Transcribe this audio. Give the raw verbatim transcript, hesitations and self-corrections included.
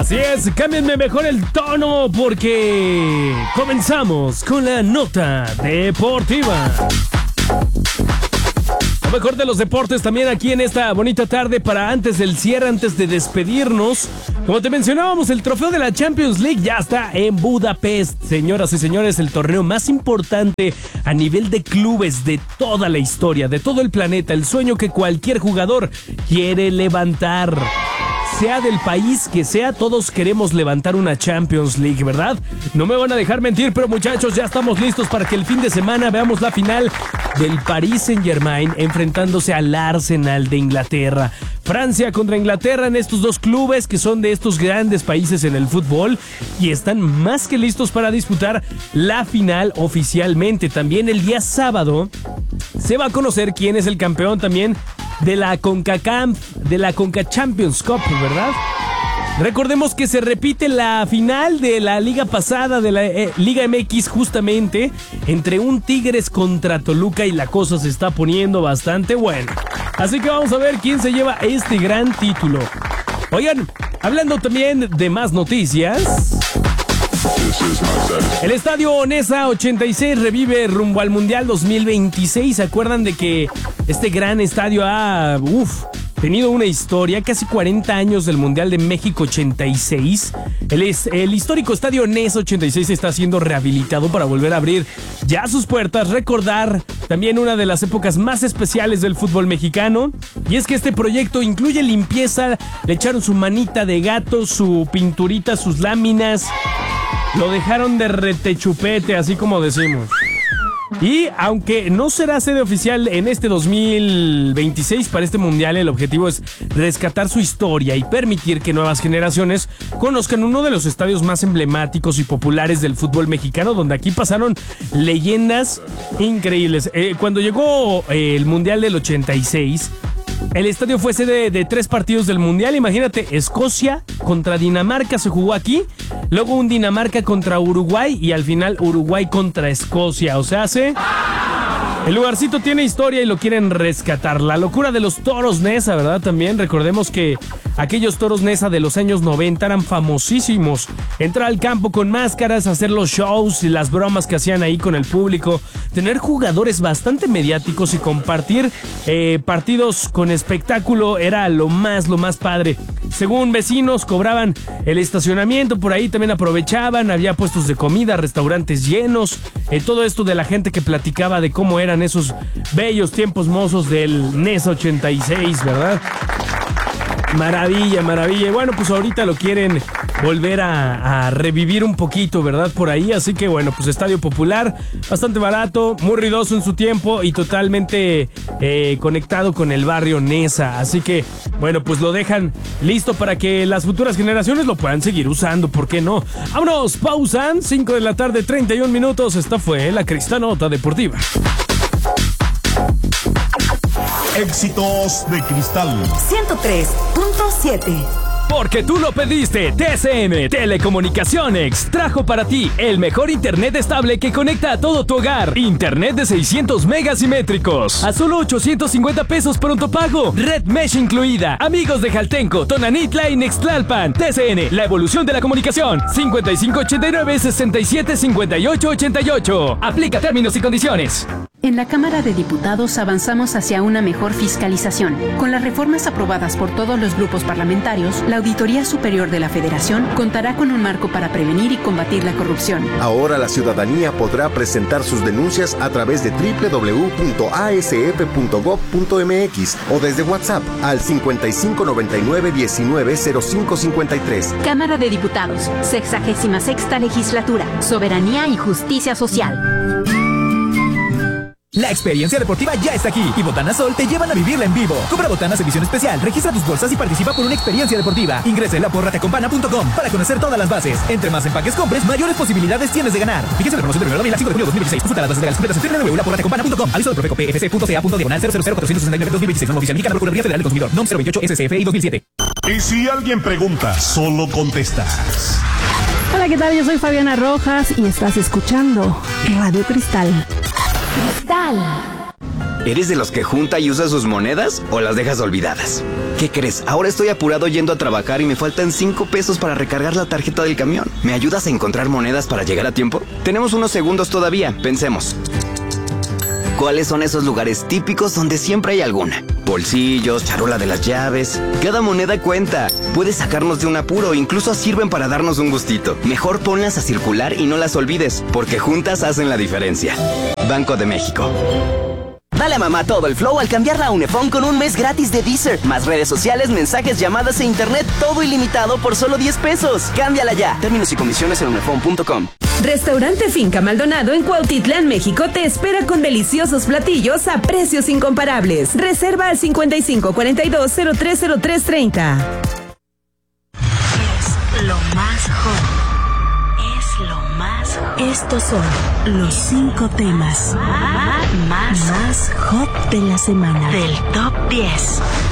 Así es, cámbienme mejor el tono porque comenzamos con la nota deportiva. Lo mejor de los deportes también aquí en esta bonita tarde para antes del cierre, antes de despedirnos. Como te mencionábamos, el trofeo de la Champions League ya está en Budapest. Señoras y señores, el torneo más importante a nivel de clubes de toda la historia, de todo el planeta. El sueño que cualquier jugador quiere levantar. Sea del país que sea, todos queremos levantar una Champions League, ¿verdad? No me van a dejar mentir, pero muchachos, ya estamos listos para que el fin de semana veamos la final del Paris Saint-Germain enfrentándose al Arsenal de Inglaterra. Francia contra Inglaterra en estos dos clubes que son de estos grandes países en el fútbol y están más que listos para disputar la final oficialmente. También el día sábado se va a conocer quién es el campeón también de la CONCACAF, de la Conca Champions Cup, ¿verdad? Recordemos que se repite la final de la liga pasada, de la eh, Liga M X, justamente, entre un Tigres contra Toluca, y la cosa se está poniendo bastante buena. Así que vamos a ver quién se lleva este gran título. Oigan, hablando también de más noticias, el estadio Onesa ochenta y seis revive rumbo al Mundial dos mil veintiséis. ¿Se acuerdan de que este gran estadio ha uf, tenido una historia? Casi cuarenta años del Mundial de México ochenta y seis. El, es, el histórico estadio Onesa ochenta y seis está siendo rehabilitado para volver a abrir ya sus puertas. Recordar también una de las épocas más especiales del fútbol mexicano. Y es que este proyecto incluye limpieza. Le echaron su manita de gato, su pinturita, sus láminas. Lo dejaron de retechupete, así como decimos. Y aunque no será sede oficial en este dos mil veintiséis para este mundial, el objetivo es rescatar su historia y permitir que nuevas generaciones conozcan uno de los estadios más emblemáticos y populares del fútbol mexicano, donde aquí pasaron leyendas increíbles. Eh, cuando llegó eh, el mundial del ochenta y seis, el estadio fue sede de tres partidos del mundial. Imagínate, Escocia contra Dinamarca se jugó aquí, luego un Dinamarca contra Uruguay y al final Uruguay contra Escocia. O sea, ¿sí? El lugarcito tiene historia y lo quieren rescatar. La locura de los toros Nesa, ¿verdad? También recordemos que aquellos toros Nesa de los años noventa eran famosísimos. Entrar al campo con máscaras, hacer los shows y las bromas que hacían ahí con el público, tener jugadores bastante mediáticos y compartir eh, partidos con espectáculo era lo más, lo más padre. Según vecinos, cobraban el estacionamiento, por ahí también aprovechaban, había puestos de comida, restaurantes llenos, eh, todo esto de la gente que platicaba de cómo eran esos bellos tiempos mozos del Nesa ochenta y seis, ¿verdad? Maravilla, maravilla. Y bueno, pues ahorita lo quieren volver a, a revivir un poquito, ¿verdad? Por ahí, así que bueno, pues estadio popular, bastante barato, muy ruidoso en su tiempo y totalmente eh, conectado con el barrio Nesa. Así que bueno, pues lo dejan listo para que las futuras generaciones lo puedan seguir usando, ¿por qué no? Vámonos, pausan, cinco de la tarde, treinta y un minutos. Esta fue la Cristanota Deportiva. Éxitos de Cristal ciento tres punto siete. Porque tú lo pediste, T C M Telecomunicaciones trajo para ti el mejor internet estable que conecta a todo tu hogar. Internet de seiscientos megas simétricos a solo ochocientos cincuenta pesos pronto pago. Red Mesh incluida. Amigos de Jaltenco, Tonanitla y Nextlalpan. T C N, la evolución de la comunicación. cincuenta y cinco ochenta y nueve sesenta y siete cincuenta y ocho ochenta y ocho. Aplica términos y condiciones. En la Cámara de Diputados avanzamos hacia una mejor fiscalización. Con las reformas aprobadas por todos los grupos parlamentarios, la Auditoría Superior de la Federación contará con un marco para prevenir y combatir la corrupción. Ahora la ciudadanía podrá presentar sus denuncias a través de doble u doble u doble u punto a s f punto gob punto m x o desde WhatsApp al cincuenta y cinco noventa y nueve diecinueve cero cinco cincuenta y tres. Cámara de Diputados, sexagésima sexta legislatura, soberanía y justicia social. La experiencia deportiva ya está aquí y Botanas Sol te llevan a vivirla en vivo. Compra botanas edición especial, registra tus bolsas y participa por una experiencia deportiva. Ingresa en la porra te acompaña punto com para conocer todas las bases. Entre más empaques compres, mayores posibilidades tienes de ganar. Fíjese la promoción del primero de cinco de junio de dos mil dieciséis. Consulta las bases legales completas en doble u doble u doble u punto la porra te acompaña punto com. Aviso del Profeco P F C punto C A punto diagonal cero cero cero cuatrocientos sesenta y nueve dos mil veintiséis. Norma oficial mexicana, Procuraduría Federal del Consumidor. Nom cero veintiocho S S F I dos mil siete. Y si alguien pregunta, solo contestas. Hola, ¿qué tal? Yo soy Fabiana Rojas y estás escuchando Radio Cristal. Cristal. ¿Eres de los que junta y usa sus monedas o las dejas olvidadas? ¿Qué crees? Ahora estoy apurado yendo a trabajar y me faltan cinco pesos para recargar la tarjeta del camión. ¿Me ayudas a encontrar monedas para llegar a tiempo? Tenemos unos segundos todavía. Pensemos. ¿Cuáles son esos lugares típicos donde siempre hay alguna? Bolsillos, charola de las llaves. Cada moneda cuenta. Puede sacarnos de un apuro, incluso sirven para darnos un gustito. Mejor ponlas a circular y no las olvides, porque juntas hacen la diferencia. Banco de México. Dale a mamá todo el flow al cambiarla a Unifón con un mes gratis de Deezer. Más redes sociales, mensajes, llamadas e internet, todo ilimitado por solo diez pesos. Cámbiala ya. Términos y condiciones en unifón punto com. Restaurante Finca Maldonado en Cuautitlán, México te espera con deliciosos platillos a precios incomparables. Reserva al cincuenta y cinco cuarenta y dos cero tres cero tres treinta. Es lo más hot. Es lo más hot. Estos son los cinco temas más, más hot de la semana. Del top diez.